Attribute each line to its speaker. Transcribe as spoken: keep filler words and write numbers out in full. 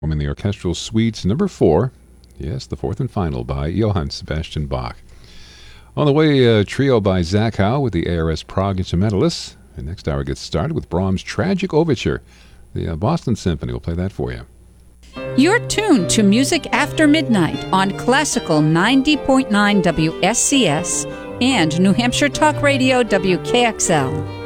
Speaker 1: In the orchestral suites number four, yes, the fourth and final by Johann Sebastian Bach. On the way, a trio by Zach Howe with the A R S Prague Instrumentalists. And next hour gets started with Brahms' Tragic Overture. The uh, Boston Symphony will play that for you.
Speaker 2: You're tuned to Music After Midnight on Classical ninety point nine W S C S and New Hampshire Talk Radio W K X L.